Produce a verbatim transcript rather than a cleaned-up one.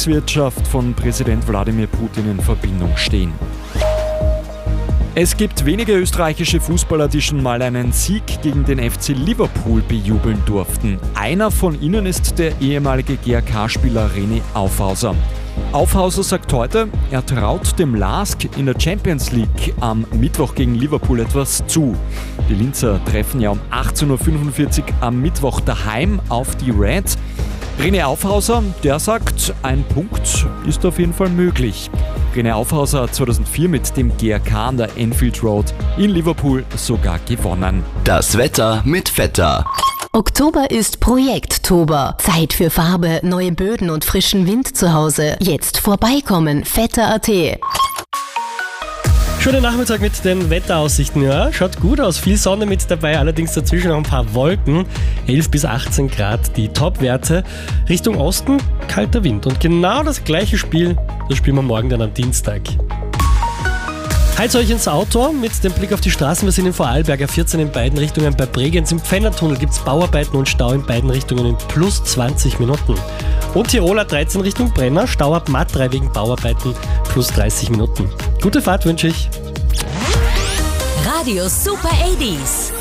Kriegswirtschaft von Präsident Wladimir Putin in Verbindung stehen. Es gibt wenige österreichische Fußballer, die schon mal einen Sieg gegen den F C Liverpool bejubeln durften. Einer von ihnen ist der ehemalige G A K-Spieler René Aufhauser. Aufhauser sagt heute, er traut dem Lask in der Champions League am Mittwoch gegen Liverpool etwas zu. Die Linzer treffen ja um achtzehn Uhr fünfundvierzig am Mittwoch daheim auf die Reds. René Aufhauser, der sagt, ein Punkt ist auf jeden Fall möglich. René Aufhauser hat zweitausendvier mit dem G A K an der Anfield Road in Liverpool sogar gewonnen. Das Wetter mit Vetter. Oktober ist Projekttober. Zeit für Farbe, neue Böden und frischen Wind zu Hause. Jetzt vorbeikommen, vetter punkt a t. Schönen Nachmittag mit den Wetteraussichten. Ja, schaut gut aus. Viel Sonne mit dabei, allerdings dazwischen noch ein paar Wolken. elf bis achtzehn Grad die Topwerte. Richtung Osten kalter Wind. Und genau das gleiche Spiel, das spielen wir morgen dann am Dienstag. Heizt euch ins Auto mit dem Blick auf die Straßen. Wir sind in Vorarlberger vierzehn in beiden Richtungen. Bei Bregenz im Pfändertunnel gibt es Bauarbeiten und Stau in beiden Richtungen in plus zwanzig Minuten. Und Tiroler dreizehn Richtung Brenner, Stau ab Matt drei wegen Bauarbeiten, plus dreißig Minuten. Gute Fahrt wünsche ich. Radio Super achtzig.